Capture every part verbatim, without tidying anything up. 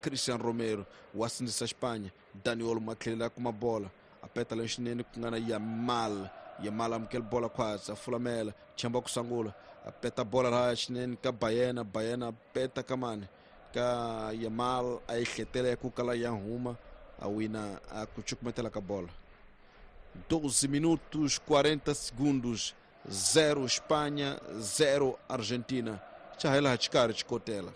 Cristiano Romero wasindisa Espanha. Dani Olmo akhelela kuma bola apeta la xinene ku nga na Yamal. Yamal amukela bola quase afulamela chamba kusangula apeta bola la xinene ka Baena. Baena apeta kamane ka Yamal aihletela ku kala ya huma a wina a kuchukumetela ka bola. doze minutos quarenta segundos, zero Espanha, zero Argentina. Chahela hachikari chikotela.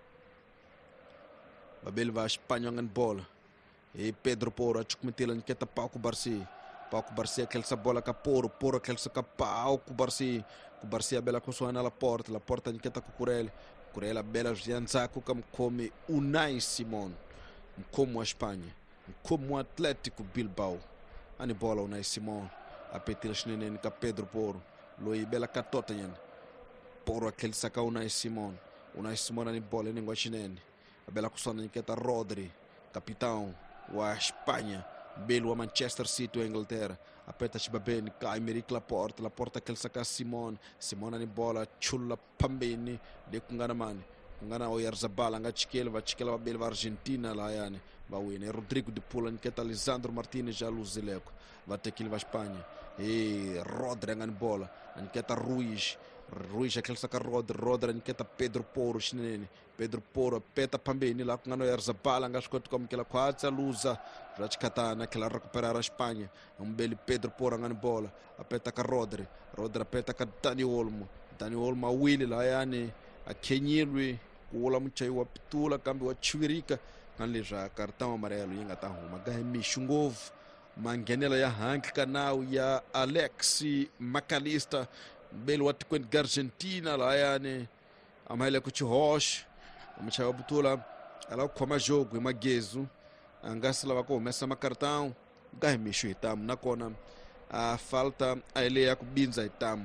Babel va Espanha ngan bola. E Pedro Porro chukumetela nketa Pau Kubarsi. Pau Kubarsi aquela bola ka Porro, Porro aquela ka Pau Kubarsi. Kubarsi a bela consoana la porta, la porta nketa ku Kurele. Kurele a bela Gianzaco kam come Unai Simon. Como a Espanha, como o Atlético Bilbao. Ani bola Unai Simon a petila xinene ka Pedro Porro. Loi bela katota yan. Porro aquele saca Unai Simon. Unai Simon ani bola nem xinene. A bela kusona nketa Rodri, capitão wa Espanha. Belo a Manchester City, a Inglaterra. Apeta Chibabeni, ka Emerick Laporte. Laporte aquele saca Simon. Simon ani bola chula pambeni de kungana mani. Kungana Oyarzabal anga chikela va chikela va bela va Argentina lá yani. Va win. Rodrigo de Pula nketa Lisandro Martinez já Luzileko. Va tekil va Espanha. E Rodri anga bola. Nketa Ruiz. Ruiz aquele saca Rodri. Rodri nketa Pedro Porro xinene. Pedro Porro peta pambeni lá kungana Oyarzabal anga escoto como que ela quase a luza. Já chicata naquela recuperar a Espanha. Um belo Pedro Porro anga bola. Apeta ka Rodri. Rodri apeta ka Dani Olmo. Dani Olmo a Willy lá yani. A Kenyilwe. Wala mchai wa pitula kambi wa chwirika kanleja cartão amarelo yenga ta huma gahe Mishungov mangenela ya Hank Canal ya Alexi McAllister belo watu kwen Argentina la yani amahele ku Chihosh mchai wa pitula ala kwa jogo e magezu angasila wako mesa makartão gahe Mishu itamu nakona a falta a ele ya kubinza itamu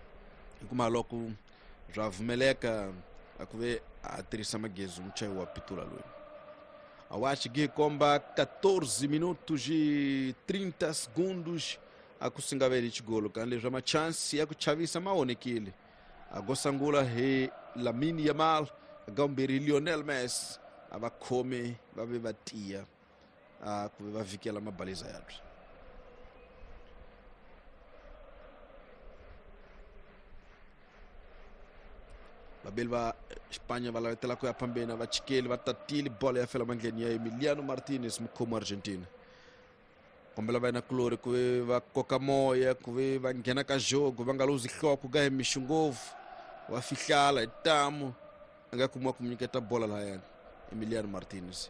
kuma loku javumeleka akuve a Teresa Maguezo mchai wa pitula lui. Awashi gi komba catorze minutos e trinta segundos a kusingaveri chigolo kanle jama chance ya kuchavisa maone kile. Agosangula he Lamine Yamal gamberi Lionel Messi abakome babe batia a kuve bavikela mabaliza yatu. Babelva Espanha vai lá até lá com a Pambena, vai chiquele, vai tatile, bola e a fela manguenia Emiliano Martinez como Argentina. Como ela vai na clore, que vai coca moia, que vai engana com jogo, vai galuz e coco, ganha Mishungov, vai ficar lá e tamo, anga como a comunicata bola lá é Emiliano Martinez.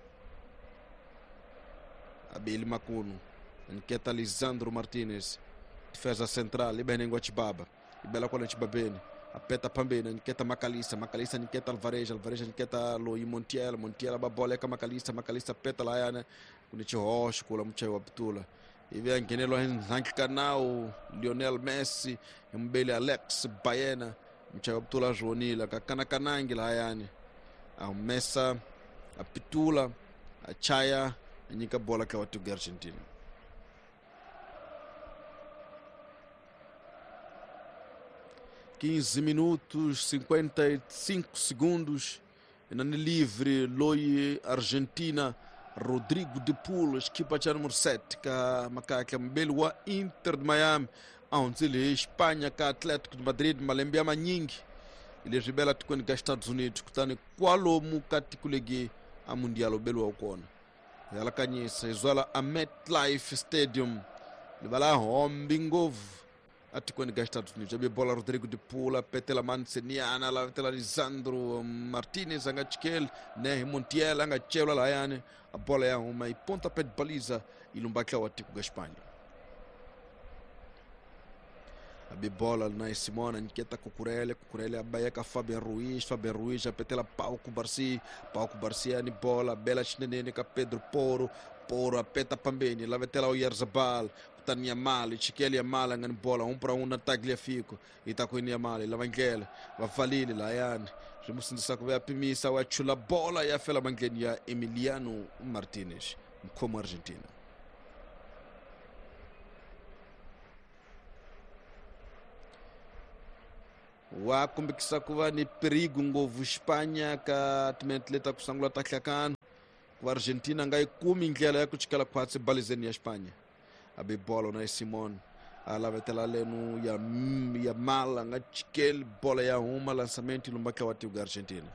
Abel Macuno, enqueta Lisandro Martinez, defesa central, e bem em Guatibaba, e bela cola Chibabene. Apeta Pambena, Niketa Macalista, Macalista Niketa Alvareja, Alvareja Niketa Loi Montiel, Montiel a bola com Macalista, Macalista peta lá yana, Kunichi Rocha, Kula Mchai Waptula. E vem Kenelo Hank Canal, Lionel Messi, Mbele Alex Baena, Mchai Waptula Joanila, Kakana Kanangi lá yani. A Messa, a Pitula, a Chaya, a Nika bola que watu Argentina. quinze minutos, cinquenta e cinco segundos. Nani livre, Loi Argentina, Rodrigo de Pula, equipa de número sete, ka Macaca Mbelwa, Inter de Miami, aonde ele Espanha, ka Atlético de Madrid, Malembia Manhing, ele rebela com os Estados Unidos, que está no qual mu caticulegi a Mundial o Belo Alcona. Ela conhece, isola a MetLife Stadium, ele vai lá, Hombingov. Atikweni ga Estados Unidos. Jabi bola Rodrigo de Pula, petela Manceniana, la petela Lisandro Martinez, anga chikel, ne Montiel, anga chela la yani, a bola ya uma e ponta pé de baliza ilumbaka wa tiku ga Espanha. Abi bola na Simona, Nketa Cucurella, Cucurella abaia ka Fabian Ruiz, Fabian Ruiz, a petela Pau Kubarsi, Pau Kubarsi ani bola, bela chinene ka Pedro Porro, Porro a peta Pambeni, la petela Oyarzabal, Tania Mali, Chiquelia Mala ngan bola, um para um na Tagliafico, e tá com Nia Mali, Lavangela, Vavalili, Layan, Jamus de Saco a Pimisa, a chula bola e a fela manguenia Emiliano Martinez, como Argentina. Wa kumbe kisakuva ni perigo ngovu Espanha ka tumentleta kusangula taklakan ku Argentina ngai kumi ndlela ya kuchikala kwatsi balizeni ya Espanha abi bola na Simon alavetela lenu ya ya mala nga chikeli bola ya uma lançamento lumbaka wati ku Argentina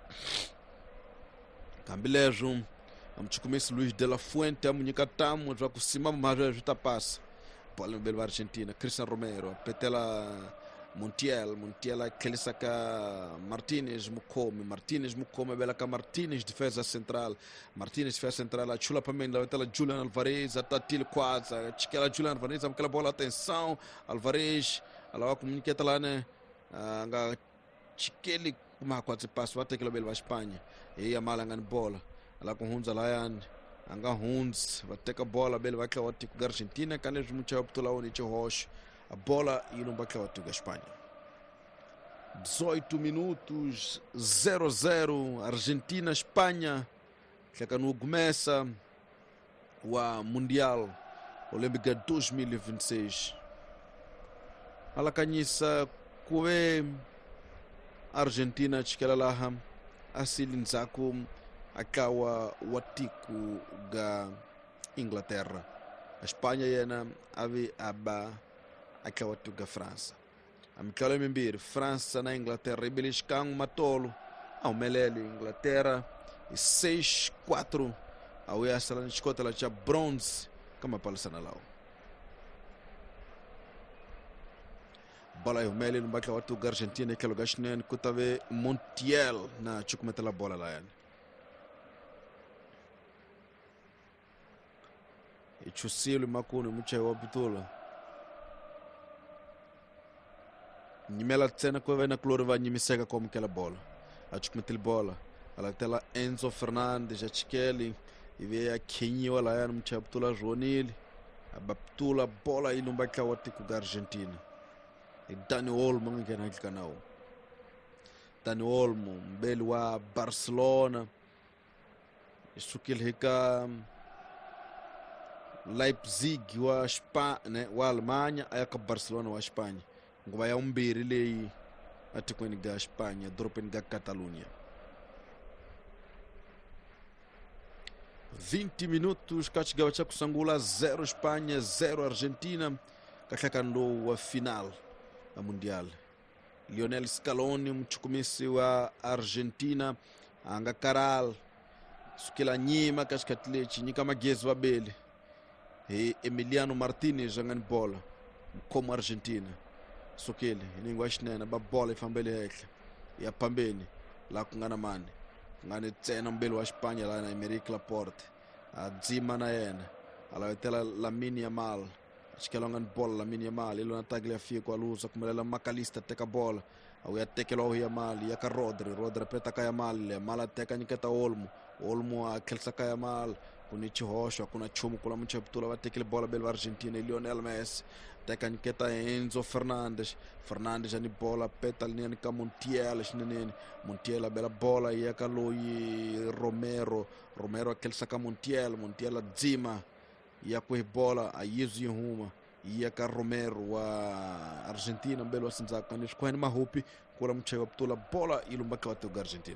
kambilejo amchukumisi Luis de la Fuente amunyika tamu twa kusimama majo jutapasa bola mbele Argentina Cristiano Romero petela Montiel, Montiel Kelisaka Martinez Mukome, Martinez Mukome Belaka Martinez defesa central, Martinez defesa central, a chula pamenda, a Julian Alvarez, a Tatil Quadza, a Chiquela Julian Alvarez, aquela bola atenção, Alvarez, ela comunica lá né, a Chiqueli uma quadra passo, vai ter que levar a Espanha, e a Malanga bola, ela com Hunza Layan, anga Hunz, vai ter que a bola, bela vai que a outra com a Argentina, canejo muito a optula uniche roxo. A bola e no bacalhau da Espanha. dezoito minutos, zero a zero, Argentina, Espanha, que no começa o Mundial Olímpica dois mil e vinte e seis. Ala canhissa kue Argentina chikela laha asili nzako akawa watiku ga Inglaterra. A Espanha yana ave aba akawa tuga França. Amikala mimbiri França na Inglaterra ibeliskan matolo ao melele Inglaterra e seis a quatro ao yasala nchikota la cha bronze kama palsana lao. Bola yumeli mbaka watu ga Argentina kelo gashnen kutave Montiel na chukumeta la bola la yani. Ichusili makuni mche wapitula. Nimela tena kwa na kloro va nyimiseka como aquela bola. A chukumeta bola. Ela tela Enzo Fernandes, a Chikeli, e veio a Kenyo lá era mche wapitula Ronil, a baptula bola e mbaka watu ga Argentina. E Dani Olmo ngi na kanao. Dani Olmo mbele wa Barcelona. Isukil hika Leipzig wa Espanha, wa Alemanha, ayaka Barcelona wa Espanha. Nguba ya umbiri lei atikweni ga Espanha, dropen ga Catalunha. vinte minutos, kachigawa cha kusangula zero Espanha, zero Argentina, kakakando wa final a Mundial. Lionel Scaloni, mchukumisi wa Argentina, anga karal, sukila nyima kashkatlechi, nyika magezi wa bele. E Emiliano Martinez angani bola, como Argentina. Sukile, iningwa shnena, ba bola ifambele hekle. Ya pambeni, la kungana mani. Ngani tsena mbele wa Espanha la na Emerick Laporte. A Zima na yena. Ala wetela Lamine Yamal. Chikela ngani bola Lamine Yamal. Ilo na taglia fie kwa luza. Kumelela Macalista teka bola. Au ya teke lo Yamal. Yaka Rodri. Rodri peta ka Yamal. Yamal teka niketa Olmo. Olmo a kelsa ka Yamal. Kunichi hosho. Kuna chumu kula mcheptula. Watekele bola belo Argentina. Lionel Messi. Teka niketa Enzo Fernandes. Fernandes ani bola peta linha ka Montiel. Shineneni. Montiel bela bola. Yaka lo Romero. Romero aquele saca Montiel. Montiel a Zima. Yaka bola a Yezu Yehuma. Yaka Romero wa Argentina. Belo asinzaka. Nishkwani mahupi. Kula mchewa ptula bola ilumbaka watu ga Argentina.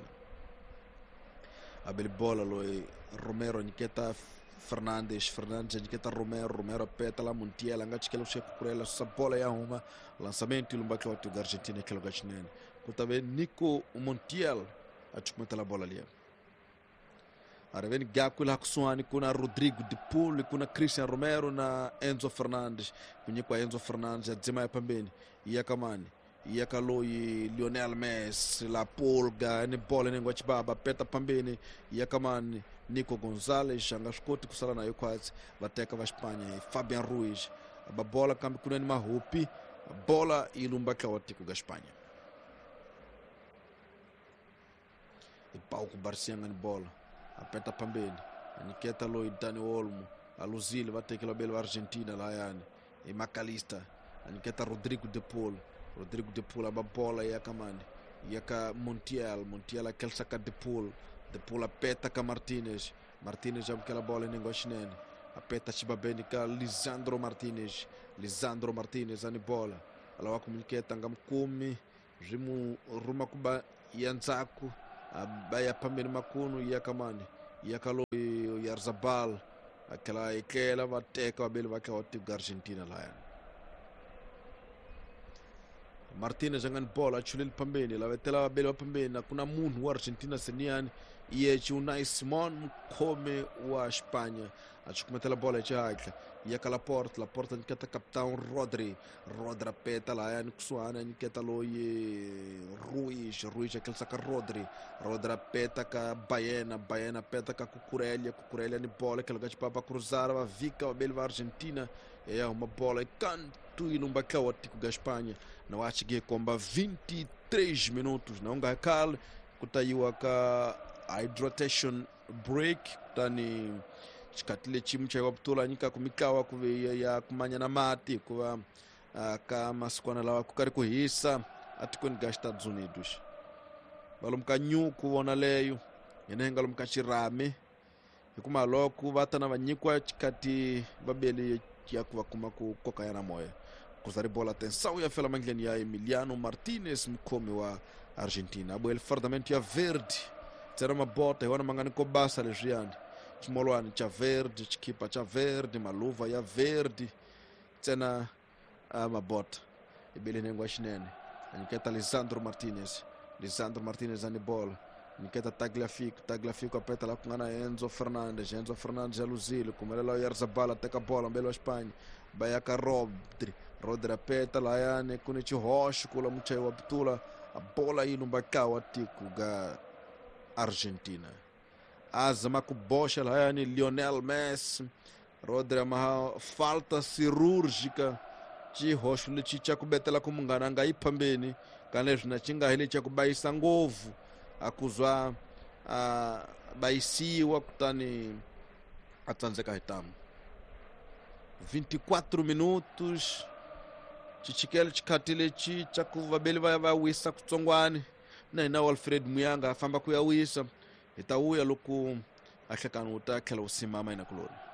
Abel bola lo Romero niketa Fernandes, Fernandes niketa Romero, Romero peta la Montiel, angati kelo sheku kurela sa bola ya uma, lançamento ilumbaka watu ga Argentina kelo gachinene. Kutave Nico Montiel achukumeta la bola lia. Areveni gaku la kusuani kuna Rodrigo de Paul, kuna Cristiano Romero na Enzo Fernandes. Kunyekwa Enzo Fernandes ya dzima ya pambeni, iya kamani. Yaka loi Lionel Messi, la polga, ni bola ni ngwachibaba, peta pambeni, yaka mani Nico Gonzalez, anga skoti kusala na yukwaz, vateka va Espanha, Fabian Ruiz, ba bola kambi kuna ni mahupi, bola ilumbaka watiku ga Espanha. E Pauco Barcia ngani bola, apeta pambeni, niketa loi Dani Olmo, aluzile vateka la belo Argentina la yani, e Macalista, niketa Rodrigo de Paul. Rodrigo de Paul a bola e a camani. E a Montiel, Montiel aquele saca de Paul. De Paul a peta com Martinez. Martinez já aquela bola em negócio nele. A peta chiba bem com Lisandro Martinez. Lisandro Martinez a bola. Ela vai comunicar tangam come. Rimu ruma kuba yanzaku. A baia pamene makuno e a camani. E a calo Oyarzabal aquela ikela va teka vabeli va kha tiku Argentina laya. Martinez angani bola achuleli pambeni lavetela vabeli va pambeni na kuna munhu wa Argentina seniani yechi Unai Simon Mkhome wa Espanya achukumetela bola echihakla yaka Laporte Laporte niketa capitão Rodri Rodri apeta laya nikusuhana niketa loye Ruiz Ruiz akelsa ka Rodri Rodri apeta ka Baena Baena apeta ka Cucurella Cucurella ni bola que lugar de papa cruzar va vika vabeli va Argentina é uma bola e canto e num bacau atiku ga Espanha não acho que comba vinte e três minutos não gakal kutaiwa ka hydration break tani chikatile chimu cha waptula nika kumikawa kuve ya kumanya na mati kuva uh, kama sikwana lawa kukari kuhisa atikoni ga Estados Unidos balumka nyu kuona leyo yenenga lumka chirame ikuma loku vatana vanyikwa chikati babeli ya kuva kuma kukoka yana moya kuzari bola atenção ya fela mangleni ya Emiliano Martinez Mkhome wa Argentina abuel fardamento ya verde tsera mabota iwana mangani ko basa leswiani chimolwani cha verde chikipa cha verde maluva ya verde tsena uh, mabota ibelenengwa xinene niketa Lisandro Martinez Lisandro Martinez ani bola niketa Tagliafico Tagliafico apeta lá kungana Enzo Fernandes Enzo Fernandes aluzile kumelela Oyarzabal ateka bola mbele wa Espanha bayaka Rodri Rodri apeta lá yani kunichi hosho kula mchai wa Ptula a bola ino mbakawa tiku ga Argentina azama kubosha lá yani Lionel Messi Rodri ama falta cirúrgica chi hosho lichi cha kubetela kumungana ngai pambeni kanezwi na chinga hili cha kubaisa ngovu akuzwa uh, baisiwa kutani atanzeka hitamu vinte e quatro minutos chichikele chikatile chi cha kuvabeli va va wisa kutsongwani na ina Alfred Muyanga afamba kuyawisa itauya loku ahlekana uta khela usimama ina kulona